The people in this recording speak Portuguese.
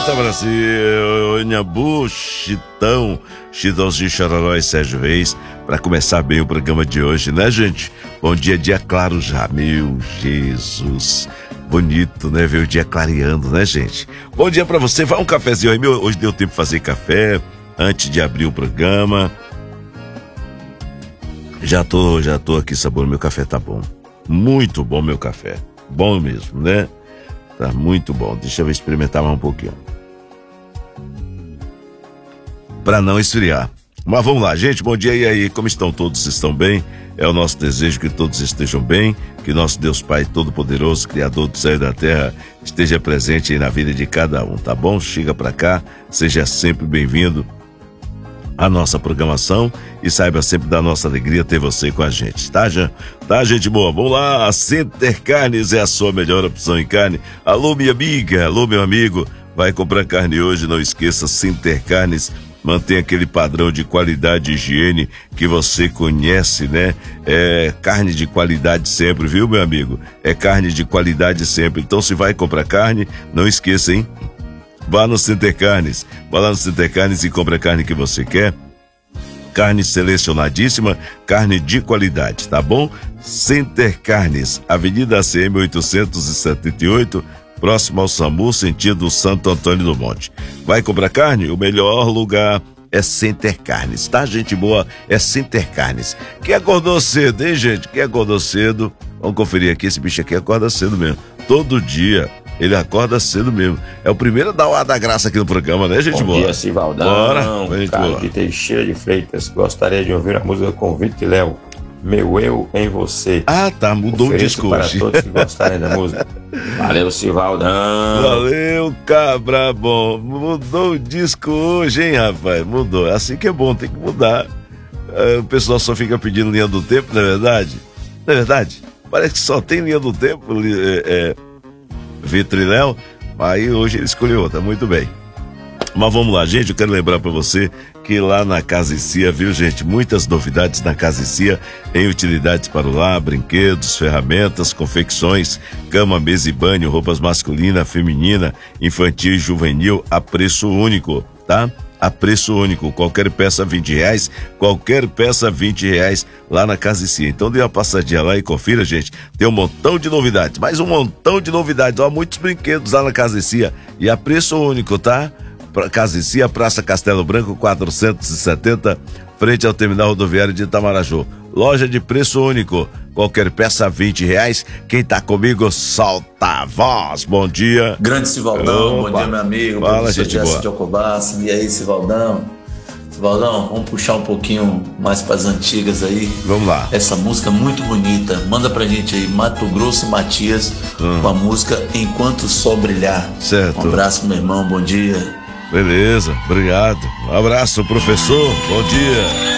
Eita, Brasil, Inhabu, Chitãozinho, Chororó e Sérgio Reis, para começar bem o programa de hoje, né, gente? Bom dia, dia claro já, meu Jesus, bonito, né, ver o dia clareando, né, gente? Bom dia pra você, vai um cafezinho aí, hoje deu tempo de fazer café, antes de abrir o programa. Já tô aqui saboreando, meu café tá bom, muito bom meu café, bom mesmo, né? Tá muito bom, deixa eu experimentar mais um pouquinho pra não esfriar. Mas vamos lá, gente, bom dia, e aí, como estão todos? Estão bem? É o nosso desejo que todos estejam bem, que nosso Deus Pai Todo-Poderoso, Criador do céu e da terra, esteja presente aí na vida de cada um, tá bom? Chega pra cá, seja sempre bem-vindo à nossa programação e saiba sempre da nossa alegria ter você com a gente, tá, gente boa? Vamos lá, a Center Carnes é a sua melhor opção em carne. Alô, minha amiga, alô, meu amigo, vai comprar carne hoje, não esqueça, Center Carnes mantém aquele padrão de qualidade e higiene que você conhece, né? É carne de qualidade sempre, viu, meu amigo? É carne de qualidade sempre. Então, se vai comprar carne, não esqueça, hein? Vá no Center Carnes, vá lá no Center Carnes e compre a carne que você quer. Carne selecionadíssima, carne de qualidade, tá bom? Center Carnes, Avenida ACM 878, próximo ao SAMU, sentido Santo Antônio do Monte. Vai comprar carne? O melhor lugar é Center Carnes, tá, gente boa? É Center Carnes. Quem acordou cedo, hein, gente? Quem acordou cedo? Vamos conferir aqui, esse bicho aqui acorda cedo mesmo. Todo dia. Ele acorda cedo mesmo. É o primeiro a dar o ar da graça aqui no programa, né, gente boa? Bom dia, Sivaldão. Bora, Carlos de Teixeira de Freitas. Gostaria de ouvir a música Convite Léo. Meu Eu em Você. Ah, tá, mudou o disco para hoje. todos que gostarem da música. Valeu, Sivaldão. Valeu, cabra bom. Mudou o disco hoje, hein, rapaz? Mudou. Assim que é bom, tem que mudar. O pessoal só fica pedindo linha do tempo, não é verdade? Não é verdade? Parece que só tem linha do tempo, Vitor e Léo, aí hoje ele escolheu outra, muito bem. Mas vamos lá, gente, eu quero lembrar pra você que lá na Casa e Cia, viu, gente, muitas novidades na Casa e Cia em utilidades para o lar, brinquedos, ferramentas, confecções, cama, mesa e banho, roupas masculina, feminina, infantil e juvenil a preço único, tá? A preço único, qualquer peça R$20, qualquer peça R$20 lá na Casa e Cia. Então dê uma passadinha lá e confira, gente, tem um montão de novidades, mais um montão de novidades, ó, muitos brinquedos lá na Casa e Cia e a preço único, tá? Casa e Cia, Praça Castelo Branco 470, frente ao terminal rodoviário de Itamaraju. Loja de preço único, qualquer peça R$20. Quem tá comigo, solta a voz. Bom dia. Grande Sivaldão, Opa. Bom dia, meu amigo. Fala, gente boa. De Alcobaça. E aí, Sivaldão? Sivaldão, vamos puxar um pouquinho mais pras antigas aí. Vamos lá. Essa música muito bonita. Manda pra gente aí, Mato Grosso e Matias, com a música Enquanto o Sol Brilhar. Certo. Um abraço, meu irmão. Bom dia. Beleza, obrigado. Um abraço, professor. Bom dia.